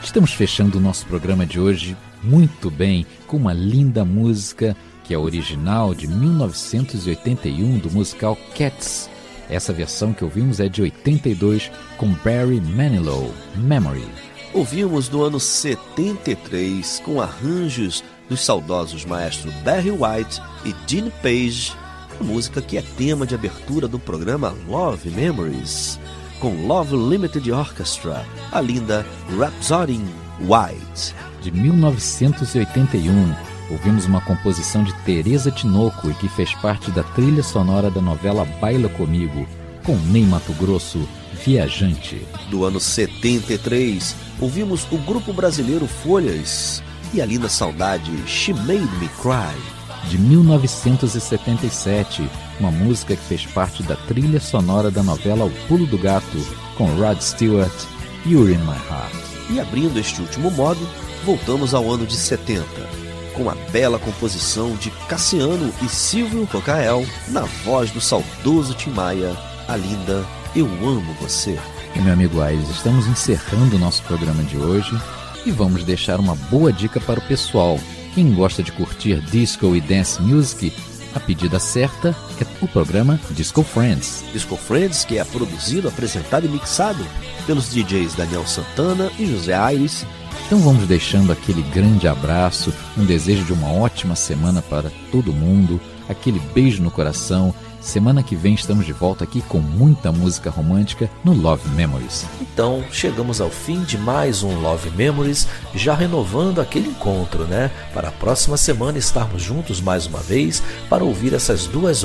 Estamos fechando o nosso programa de hoje muito bem, com uma linda música que é original de 1981 do musical Cats. Essa versão que ouvimos é de 82 com Barry Manilow, Memory. Ouvimos no ano 73 com arranjos dos saudosos maestros Barry White e Gene Page, a música que é tema de abertura do programa Love Memories, com Love Limited Orchestra, a linda Rhapsody in White. De 1981, ouvimos uma composição de Teresa Tinoco e que fez parte da trilha sonora da novela Baila Comigo, com Ney Matogrosso, Viajante. Do ano 73, ouvimos o grupo brasileiro Folhas e a linda saudade She Made Me Cry. De 1977, uma música que fez parte da trilha sonora da novela O Pulo do Gato, com Rod Stewart, You're in My Heart. E abrindo este último modo, voltamos ao ano de 70, com a bela composição de Cassiano e Silvio Cocael, na voz do saudoso Tim Maia, a linda Eu Amo Você. E meu amigo Aires, estamos encerrando o nosso programa de hoje e vamos deixar uma boa dica para o pessoal. Quem gosta de curtir disco e dance music, a pedida certa é o programa Disco Friends. Disco Friends, que é produzido, apresentado e mixado pelos DJs Daniel Santana e José Aires. Então vamos deixando aquele grande abraço, um desejo de uma ótima semana para todo mundo, aquele beijo no coração. Semana que vem estamos de volta aqui com muita música romântica no Love Memories. Então chegamos ao fim de mais um Love Memories, já renovando aquele encontro, né? Para a próxima semana estarmos juntos mais uma vez para ouvir essas 2